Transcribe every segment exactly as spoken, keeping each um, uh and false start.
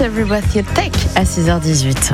Every Breath You Take à six heures dix-huit.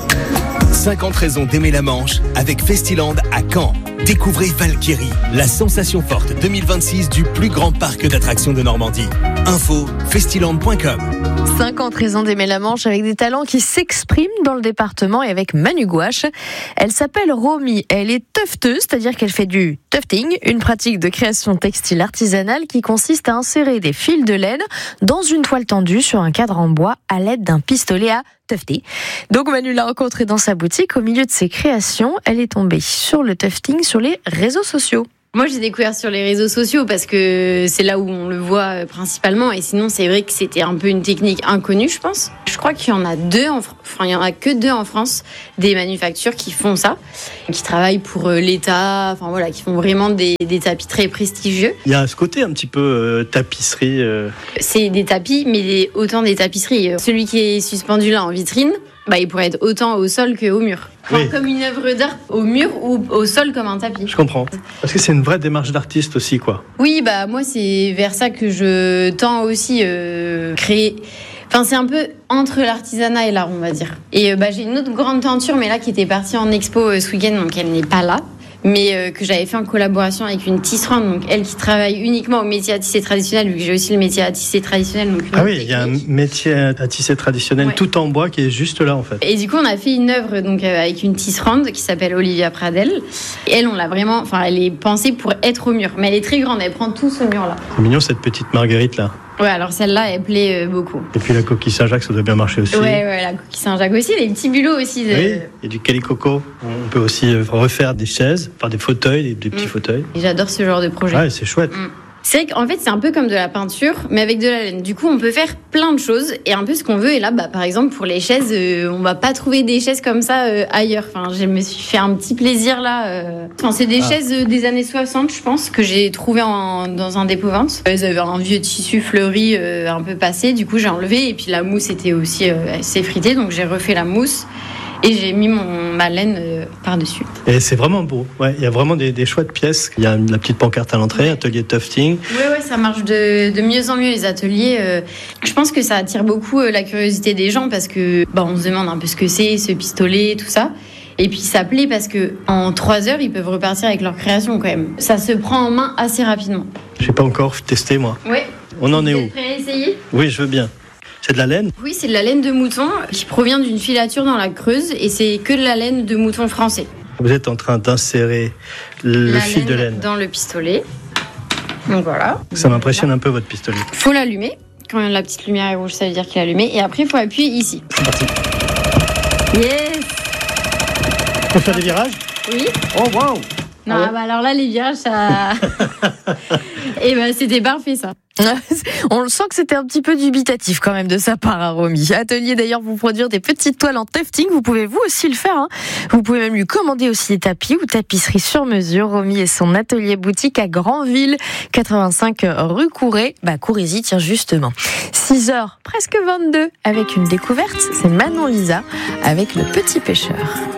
cinquante raisons d'aimer la Manche avec Festiland à Caen. Découvrez Valkyrie, la sensation forte deux mille vingt-six du plus grand parc d'attractions de Normandie. Info festiland point com. cinquante raisons d'aimer la Manche avec des talents qui s'expriment dans le département et avec Manu Gouache. Elle s'appelle Romy, elle est tufteuse, c'est-à-dire qu'elle fait du tufting, une pratique de création textile artisanale qui consiste à insérer des fils de laine dans une toile tendue sur un cadre en bois à l'aide d'un pistolet à tufter. Donc Manu l'a rencontrée dans sa boutique. Au milieu de ses créations, elle est tombée sur le tufting sur les réseaux sociaux. Moi, j'ai découvert sur les réseaux sociaux parce que c'est là où on le voit principalement. Et sinon, c'est vrai que c'était un peu une technique inconnue, je pense. Je crois qu'il y en a deux, en Fr- enfin, il y en a que deux en France, des manufactures qui font ça, qui travaillent pour l'État, enfin voilà, qui font vraiment des, des tapis très prestigieux. Il y a ce côté un petit peu euh, tapisserie. Euh... C'est des tapis, mais des, autant des tapisseries. Celui qui est suspendu là en vitrine, bah, il pourrait être autant au sol qu'au mur. Enfin, oui. Comme une œuvre d'art au mur ou au sol comme un tapis. Je comprends. Parce que c'est une vraie démarche d'artiste aussi, quoi. Oui, bah moi c'est vers ça que je tends aussi euh, créer. Enfin, c'est un peu entre l'artisanat et l'art, on va dire. Et euh, bah j'ai une autre grande tenture, mais là qui était partie en expo euh, ce week-end, donc elle n'est pas là. Mais euh, que j'avais fait en collaboration avec une tisserande, donc elle qui travaille uniquement au métier à tisser traditionnel, vu que j'ai aussi le métier à tisser traditionnel. Donc ah oui, il y a un métier à tisser traditionnel, ouais. Tout en bois qui est juste là en fait. Et du coup, on a fait une œuvre donc euh, avec une tisserande qui s'appelle Olivia Pradel. Et elle, on l'a vraiment, enfin, elle est pensée pour être au mur, mais elle est très grande, elle prend tout ce mur là. C'est mignon cette petite marguerite là. Ouais, alors celle-là, elle plaît euh, beaucoup. Et puis la coquille Saint-Jacques, ça doit bien marcher aussi. Ouais, ouais, la coquille Saint-Jacques aussi, les petits bulots aussi. De... Oui, et du calicoco. On peut aussi refaire des chaises, enfin des fauteuils, des, des petits mmh. fauteuils. Et j'adore ce genre de projet. Ouais, c'est chouette. Mmh. C'est vrai qu'en fait, c'est un peu comme de la peinture, mais avec de la laine. Du coup, on peut faire plein de choses et un peu ce qu'on veut. Et là, bah, par exemple, pour les chaises, euh, on va pas trouver des chaises comme ça euh, ailleurs. Enfin, je me suis fait un petit plaisir là. Euh... Enfin, c'est des ah. chaises euh, des années soixante, je pense, que j'ai trouvées en, dans un dépôt-vente. Elles avaient un vieux tissu fleuri euh, un peu passé. Du coup, j'ai enlevé. Et puis la mousse était aussi euh, assez fritée, donc j'ai refait la mousse. Et j'ai mis mon, ma laine euh, par-dessus. Et c'est vraiment beau. Ouais, il y a vraiment des, des chouettes pièces. Il y a la petite pancarte à l'entrée, atelier tufting. Oui, ouais, ça marche de, de mieux en mieux, les ateliers. Euh, je pense que ça attire beaucoup euh, la curiosité des gens parce que bah, on se demande un peu ce que c'est, ce pistolet, tout ça. Et puis ça plaît parce qu'en trois heures, ils peuvent repartir avec leur création quand même. Ça se prend en main assez rapidement. Je n'ai pas encore testé, moi. Oui. On en Vous est êtes où? prêts à essayer? Oui, je veux bien. C'est de la laine? Oui, c'est de la laine de mouton qui provient d'une filature dans la Creuse et c'est que de la laine de mouton français. Vous êtes en train d'insérer le la fil laine de laine dans le pistolet. Donc voilà. Ça m'impressionne un peu votre pistolet. Il faut l'allumer. Quand la petite lumière est rouge, ça veut dire qu'il est allumé. Et après, il faut appuyer ici. C'est parti. Yes! On peut faire des virages? Oui. Oh, waouh! Non, ah ouais. Bah alors là, les virages, ça... Et ben, c'était parfait, ça. On le sent que c'était un petit peu dubitatif quand même de sa part à Romy. Atelier d'ailleurs pour produire des petites toiles en tufting, vous pouvez vous aussi le faire. Hein. Vous pouvez même lui commander aussi des tapis ou tapisseries sur mesure. Romy et son atelier boutique à Granville, quatre-vingt-cinq rue Couret. Bah courez-y, tiens justement. six heures, presque vingt-deux, avec une découverte, c'est Manon Lisa avec Le Petit Pêcheur.